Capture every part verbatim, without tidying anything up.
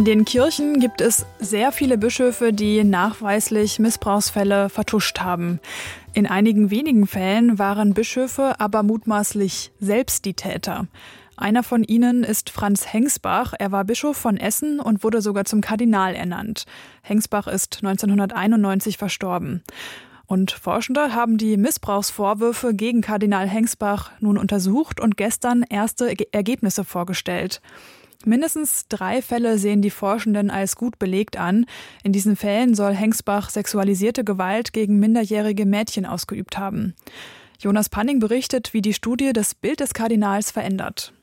In den Kirchen gibt es sehr viele Bischöfe, die nachweislich Missbrauchsfälle vertuscht haben. In einigen wenigen Fällen waren Bischöfe aber mutmaßlich selbst die Täter. Einer von ihnen ist Franz Hengsbach. Er war Bischof von Essen und wurde sogar zum Kardinal ernannt. Hengsbach ist neunzehnhunderteinundneunzig verstorben. Und Forschende haben die Missbrauchsvorwürfe gegen Kardinal Hengsbach nun untersucht und gestern erste Ergebnisse vorgestellt. Mindestens drei Fälle sehen die Forschenden als gut belegt an. In diesen Fällen soll Hengsbach sexualisierte Gewalt gegen minderjährige Mädchen ausgeübt haben. Jonas Panning berichtet, wie die Studie das Bild des Kardinals verändert.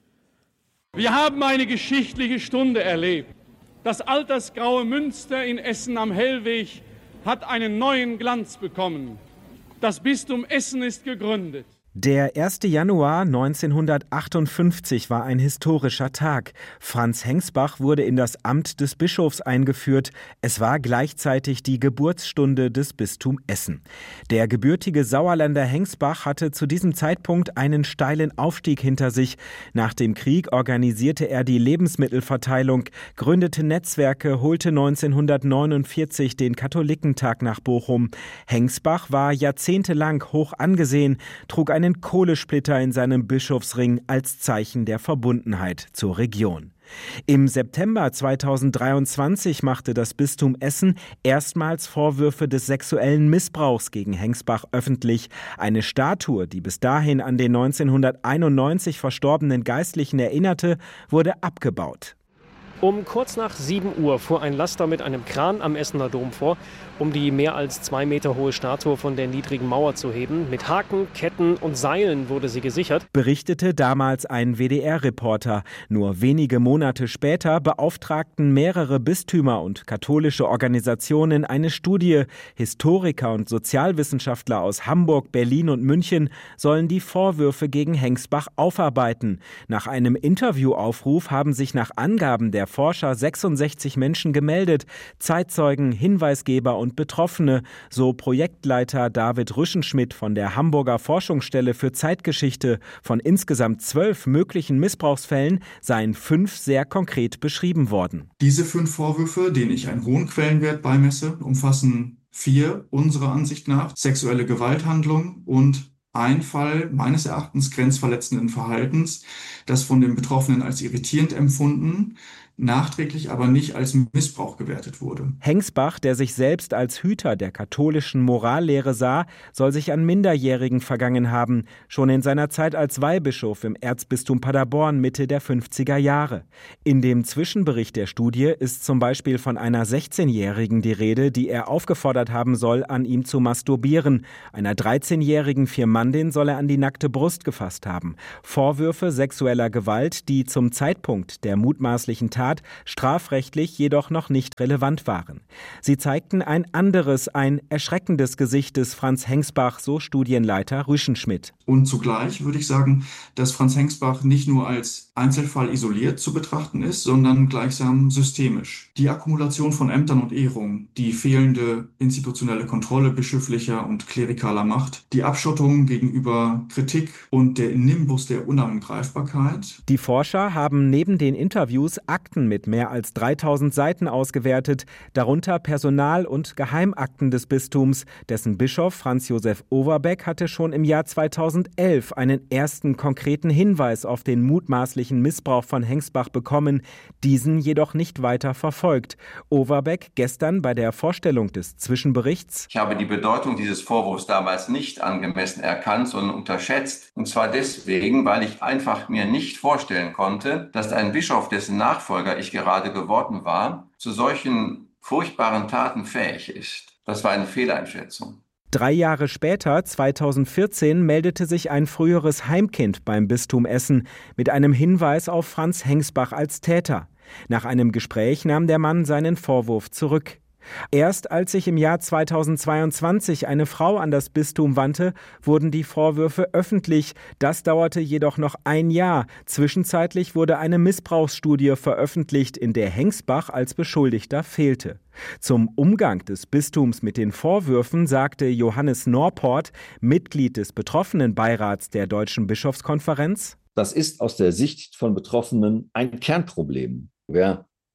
Wir haben eine geschichtliche Stunde erlebt. Das altersgraue Münster in Essen am Hellweg hat einen neuen Glanz bekommen. Das Bistum Essen ist gegründet. Der erste Januar neunzehnhundertachtundfünfzig war ein historischer Tag. Franz Hengsbach wurde in das Amt des Bischofs eingeführt. Es war gleichzeitig die Geburtsstunde des Bistums Essen. Der gebürtige Sauerländer Hengsbach hatte zu diesem Zeitpunkt einen steilen Aufstieg hinter sich. Nach dem Krieg organisierte er die Lebensmittelverteilung, gründete Netzwerke, holte neunzehnhundertneunundvierzig den Katholikentag nach Bochum. Hengsbach war jahrzehntelang hoch angesehen, trug einen Kohlesplitter in seinem Bischofsring als Zeichen der Verbundenheit zur Region. Im September zweitausenddreiundzwanzig machte das Bistum Essen erstmals Vorwürfe des sexuellen Missbrauchs gegen Hengsbach öffentlich. Eine Statue, die bis dahin an den neunzehnhunderteinundneunzig verstorbenen Geistlichen erinnerte, wurde abgebaut. Um kurz nach sieben Uhr fuhr ein Laster mit einem Kran am Essener Dom vor, um die mehr als zwei Meter hohe Statue von der niedrigen Mauer zu heben. Mit Haken, Ketten und Seilen wurde sie gesichert, berichtete damals ein W D R-Reporter. Nur wenige Monate später beauftragten mehrere Bistümer und katholische Organisationen eine Studie. Historiker und Sozialwissenschaftler aus Hamburg, Berlin und München sollen die Vorwürfe gegen Hengsbach aufarbeiten. Nach einem Interviewaufruf haben sich nach Angaben der Forscher sechsundsechzig Menschen gemeldet, Zeitzeugen, Hinweisgeber und Betroffene, so Projektleiter David Rüschenschmidt von der Hamburger Forschungsstelle für Zeitgeschichte. Von insgesamt zwölf möglichen Missbrauchsfällen seien fünf sehr konkret beschrieben worden. Diese fünf Vorwürfe, denen ich einen hohen Quellenwert beimesse, umfassen vier unserer Ansicht nach sexuelle Gewalthandlungen und ein Fall meines Erachtens grenzverletzenden Verhaltens, das von den Betroffenen als irritierend empfunden, nachträglich aber nicht als Missbrauch gewertet wurde. Hengsbach, der sich selbst als Hüter der katholischen Morallehre sah, soll sich an Minderjährigen vergangen haben, schon in seiner Zeit als Weihbischof im Erzbistum Paderborn Mitte der fünfziger Jahre. In dem Zwischenbericht der Studie ist zum Beispiel von einer sechzehnjährigen die Rede, die er aufgefordert haben soll, an ihm zu masturbieren. Einer dreizehnjährigen Firmandin soll er an die nackte Brust gefasst haben. Vorwürfe sexueller Gewalt, die zum Zeitpunkt der mutmaßlichen Tat strafrechtlich jedoch noch nicht relevant waren. Sie zeigten ein anderes, ein erschreckendes Gesicht des Franz Hengsbach, so Studienleiter Rüschenschmidt. Und zugleich würde ich sagen, dass Franz Hengsbach nicht nur als Einzelfall isoliert zu betrachten ist, sondern gleichsam systemisch. Die Akkumulation von Ämtern und Ehrungen, die fehlende institutionelle Kontrolle bischöflicher und klerikaler Macht, die Abschottung gegenüber Kritik und der Nimbus der Unangreifbarkeit. Die Forscher haben neben den Interviews Akten mit mehr als dreitausend Seiten ausgewertet, darunter Personal- und Geheimakten des Bistums. Dessen Bischof Franz Josef Overbeck hatte schon im Jahr zweitausendelf einen ersten konkreten Hinweis auf den mutmaßlichen Missbrauch von Hengsbach bekommen, diesen jedoch nicht weiter verfolgt. Overbeck gestern bei der Vorstellung des Zwischenberichts: Ich habe die Bedeutung dieses Vorwurfs damals nicht angemessen erkannt, sondern unterschätzt. Und zwar deswegen, weil ich einfach mir nicht vorstellen konnte, dass ein Bischof, dessen Nachfolger ich gerade geworden war, zu solchen furchtbaren Taten fähig ist. Das war eine Fehleinschätzung. Drei Jahre später, zweitausendvierzehn, meldete sich ein früheres Heimkind beim Bistum Essen mit einem Hinweis auf Franz Hengsbach als Täter. Nach einem Gespräch nahm der Mann seinen Vorwurf zurück. Erst als sich im Jahr zweitausendzweiundzwanzig eine Frau an das Bistum wandte, wurden die Vorwürfe öffentlich. Das dauerte jedoch noch ein Jahr. Zwischenzeitlich wurde eine Missbrauchsstudie veröffentlicht, in der Hengsbach als Beschuldigter fehlte. Zum Umgang des Bistums mit den Vorwürfen sagte Johannes Norport, Mitglied des betroffenen Beirats der Deutschen Bischofskonferenz: Das ist aus der Sicht von Betroffenen ein Kernproblem. Wer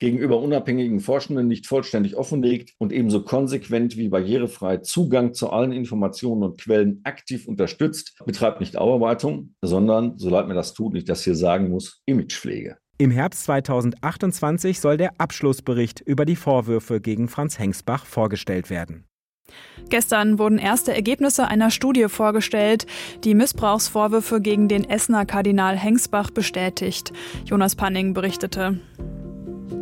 gegenüber unabhängigen Forschenden nicht vollständig offenlegt und ebenso konsequent wie barrierefrei Zugang zu allen Informationen und Quellen aktiv unterstützt, betreibt nicht Aufarbeitung, sondern, so leid mir das tut, ich das hier sagen muss, Imagepflege. Im Herbst zweitausendachtundzwanzig soll der Abschlussbericht über die Vorwürfe gegen Franz Hengsbach vorgestellt werden. Gestern wurden erste Ergebnisse einer Studie vorgestellt, die Missbrauchsvorwürfe gegen den Essener Kardinal Hengsbach bestätigt. Jonas Panning berichtete.